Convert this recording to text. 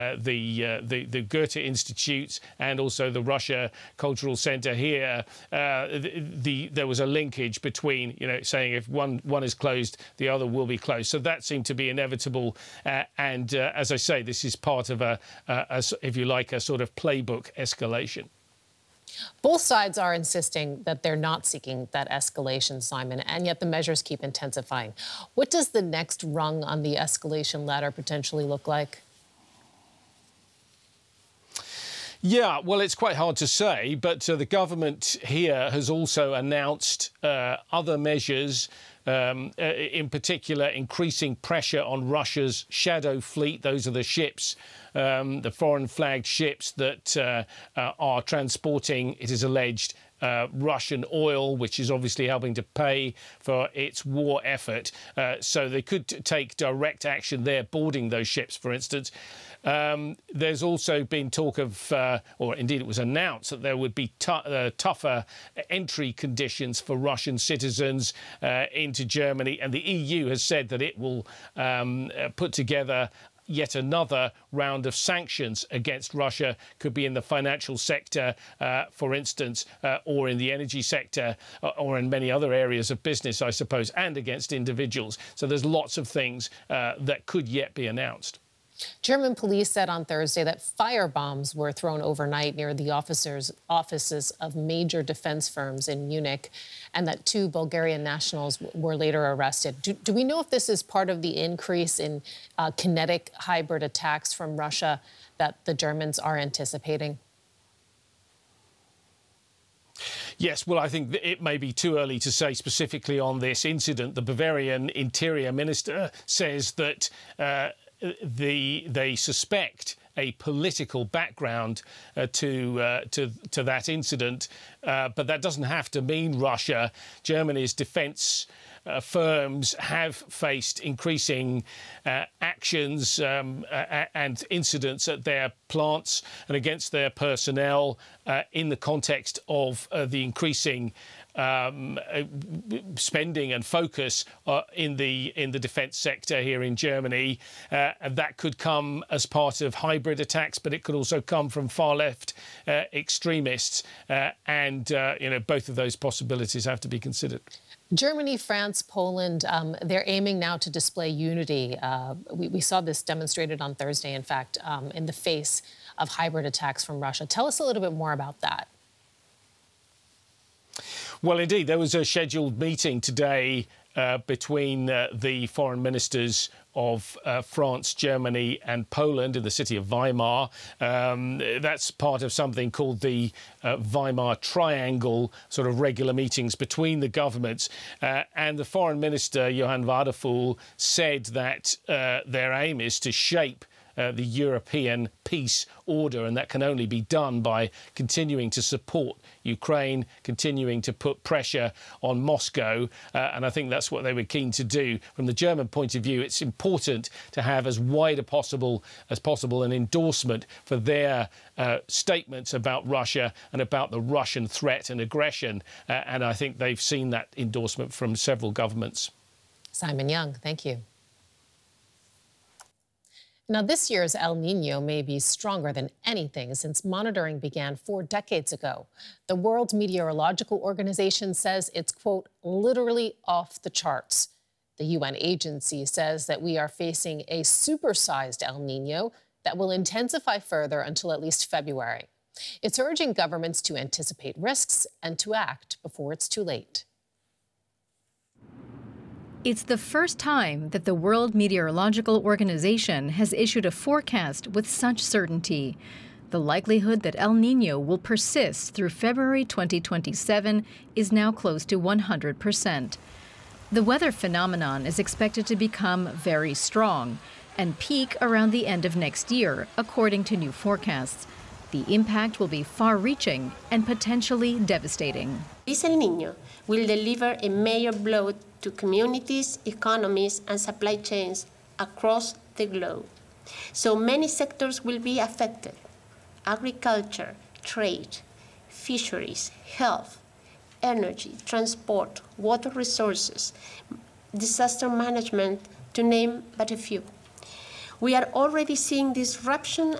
the Goethe Institute and also the Russia Cultural Center here, there was a linkage between, saying if one is closed, the other will be closed. So that seemed to be inevitable. And as I say, this is part of if you like, a sort of playbook escalation. Both sides are insisting that they're not seeking that escalation, Simon, and yet the measures keep intensifying. What does the next rung on the escalation ladder potentially look like? Yeah, well, it's quite hard to say, but the government here has also announced other measures, in particular increasing pressure on Russia's shadow fleet. Those are the ships, the foreign-flagged ships that are transporting, it is alleged, Russian oil, which is obviously helping to pay for its war effort. So they could take direct action there, boarding those ships, for instance. There's also been talk of, or indeed it was announced, that there would be tougher entry conditions for Russian citizens into Germany. And the EU has said that it will put together yet another round of sanctions against Russia. Could be in the financial sector, for instance, or in the energy sector, or in many other areas of business, I suppose, and against individuals. So there's lots of things that could yet be announced. German police said on Thursday that firebombs were thrown overnight near the offices of major defense firms in Munich, and that 2 Bulgarian nationals were later arrested. Do we know if this is part of the increase in kinetic hybrid attacks from Russia that the Germans are anticipating? Yes, well, I think it may be too early to say specifically on this incident. The Bavarian Interior Minister says that they suspect a political background to that incident, but that doesn't have to mean Russia. Germany's defence firms have faced increasing actions and incidents at their plants and against their personnel in the context of the increasing spending and focus in the defence sector here in Germany. And that could come as part of hybrid attacks, but it could also come from far left extremists. And both of those possibilities have to be considered. Germany, France, Poland, they're aiming now to display unity. We saw this demonstrated on Thursday, in fact, in the face of hybrid attacks from Russia. Tell us a little bit more about that. Well, indeed, there was a scheduled meeting today between the foreign ministers of France, Germany and Poland in the city of Weimar. That's part of something called the Weimar Triangle, sort of regular meetings between the governments. And the foreign minister, Johann Wadephul, said that their aim is to shape the European peace order, and that can only be done by continuing to support Ukraine, continuing to put pressure on Moscow, and I think that's what they were keen to do. From the German point of view, it's important to have as wide as possible an endorsement for their statements about Russia and about the Russian threat and aggression, and I think they've seen that endorsement from several governments. Simon Young, thank you. Now, this year's El Niño may be stronger than anything since monitoring began 4 decades ago. The World Meteorological Organization says it's, quote, literally off the charts. The UN agency says that we are facing a supersized El Niño that will intensify further until at least February. It's urging governments to anticipate risks and to act before it's too late. It's the first time that the World Meteorological Organization has issued a forecast with such certainty. The likelihood that El Niño will persist through February 2027 is now close to 100%. The weather phenomenon is expected to become very strong and peak around the end of next year, according to new forecasts. The impact will be far-reaching and potentially devastating. This El Niño will deliver a major blow to communities, economies, and supply chains across the globe. So many sectors will be affected: agriculture, trade, fisheries, health, energy, transport, water resources, disaster management, to name but a few. We are already seeing disruption